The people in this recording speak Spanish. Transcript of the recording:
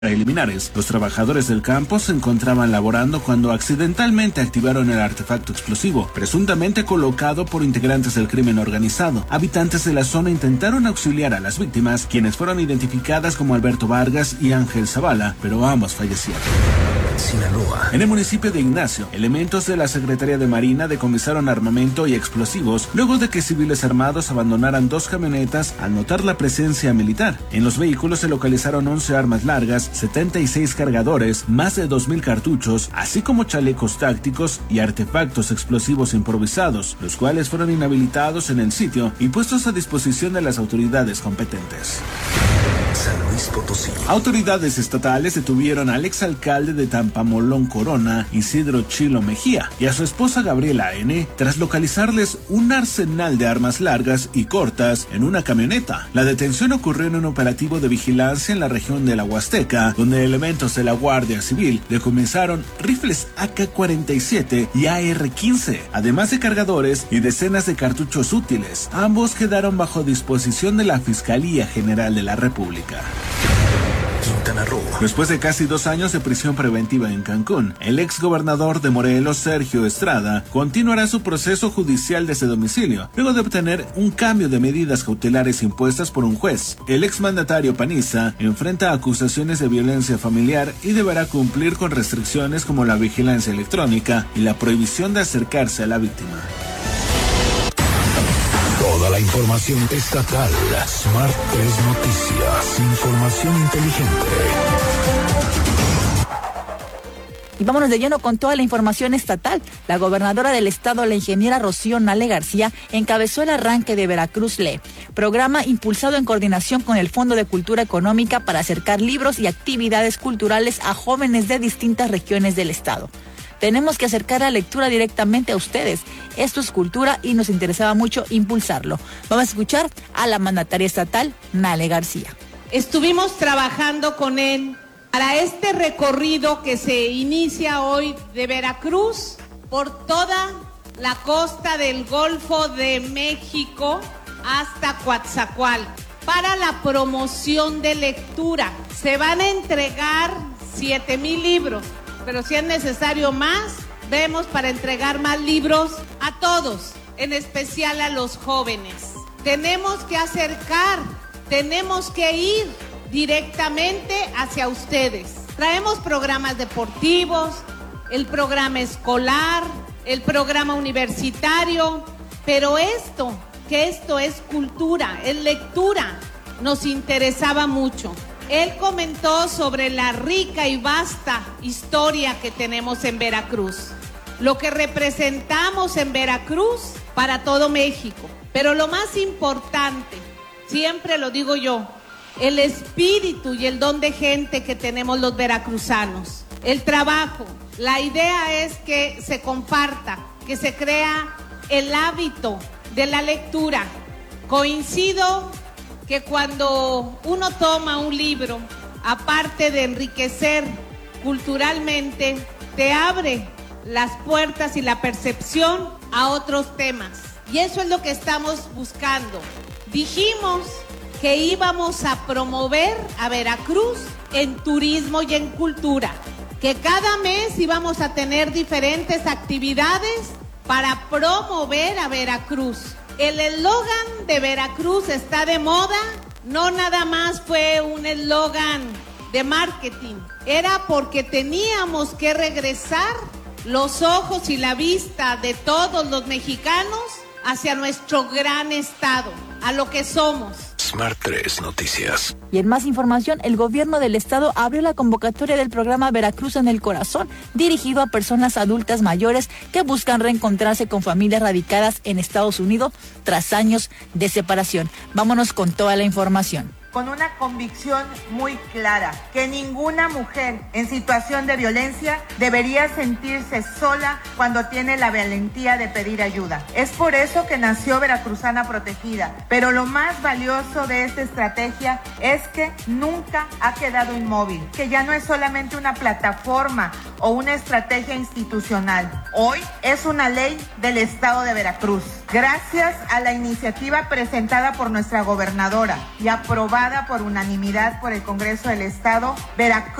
preliminares. Los trabajadores del campo se encontraban laborando cuando accidentalmente activaron el artefacto explosivo, presuntamente colocado por integrantes del crimen organizado. Habitantes de la zona intentaron auxiliar a las víctimas, quienes fueron identificadas como Alberto Vargas y Ángel Zavala, pero ambos fallecieron. Sinaloa. En el municipio de Ignacio, elementos de la Secretaría de Marina decomisaron armamento y explosivos luego de que civiles armados abandonaran 2 camionetas al notar la presencia militar. En los vehículos se localizaron 11 armas largas, 76 cargadores, más de 2,000 cartuchos, así como chalecos tácticos y artefactos explosivos improvisados, los cuales fueron inhabilitados en el sitio y puestos a disposición de las autoridades competentes. San Luis Potosí. Autoridades estatales detuvieron al exalcalde de Tampamolón Corona, Isidro Chilo Mejía, y a su esposa Gabriela N. tras localizarles un arsenal de armas largas y cortas en una camioneta. La detención ocurrió en un operativo de vigilancia en la región de la Huasteca, donde elementos de la Guardia Civil decomisaron rifles AK-47 y AR-15, además de cargadores y decenas de cartuchos útiles. Ambos quedaron bajo disposición de la Fiscalía General de la República. Quintana Roo. Después de casi 2 años de prisión preventiva en Cancún, el exgobernador de Morelos, Sergio Estrada, continuará su proceso judicial desde domicilio, luego de obtener un cambio de medidas cautelares impuestas por un juez. El exmandatario panista enfrenta acusaciones de violencia familiar y deberá cumplir con restricciones como la vigilancia electrónica y la prohibición de acercarse a la víctima. Toda la información estatal. Smart 3 Noticias. Información inteligente. Y vámonos de lleno con toda la información estatal. La gobernadora del estado, la ingeniera Rocío Nale García, encabezó el arranque de Veracruz Lee, programa impulsado en coordinación con el Fondo de Cultura Económica para acercar libros y actividades culturales a jóvenes de distintas regiones del estado. Tenemos que acercar la lectura directamente a ustedes. Esto es cultura y nos interesaba mucho impulsarlo. Vamos a escuchar a la mandataria estatal, Nale García. Estuvimos trabajando con él para este recorrido que se inicia hoy de Veracruz por toda la costa del Golfo de México hasta Coatzacoalcos para la promoción de lectura. Se van a entregar 7,000 libros. Pero si es necesario más, vemos para entregar más libros a todos, en especial a los jóvenes. Tenemos que acercar, tenemos que ir directamente hacia ustedes. Traemos programas deportivos, el programa escolar, el programa universitario, pero esto es cultura, es lectura, nos interesaba mucho. Él comentó sobre la rica y vasta historia que tenemos en Veracruz, lo que representamos en Veracruz para todo México. Pero lo más importante, siempre lo digo yo, el espíritu y el don de gente que tenemos los veracruzanos. El trabajo, la idea es que se comparta, que se crea el hábito de la lectura. Coincido que cuando uno toma un libro, aparte de enriquecer culturalmente, te abre las puertas y la percepción a otros temas. Y eso es lo que estamos buscando. Dijimos que íbamos a promover a Veracruz en turismo y en cultura, que cada mes íbamos a tener diferentes actividades para promover a Veracruz. El eslogan de Veracruz está de moda, no nada más fue un eslogan de marketing, era porque teníamos que regresar los ojos y la vista de todos los mexicanos hacia nuestro gran estado, a lo que somos. Smart 3 Noticias. Y en más información, el gobierno del estado abrió la convocatoria del programa Veracruz en el Corazón, dirigido a personas adultas mayores que buscan reencontrarse con familias radicadas en Estados Unidos tras años de separación. Vámonos con toda la información. Con una convicción muy clara, que ninguna mujer en situación de violencia debería sentirse sola cuando tiene la valentía de pedir ayuda. Es por eso que nació Veracruzana Protegida, pero lo más valioso de esta estrategia es que nunca ha quedado inmóvil, que ya no es solamente una plataforma o una estrategia institucional. Hoy es una ley del Estado de Veracruz. Gracias a la iniciativa presentada por nuestra gobernadora y aprobada por unanimidad por el Congreso del Estado, Veracruz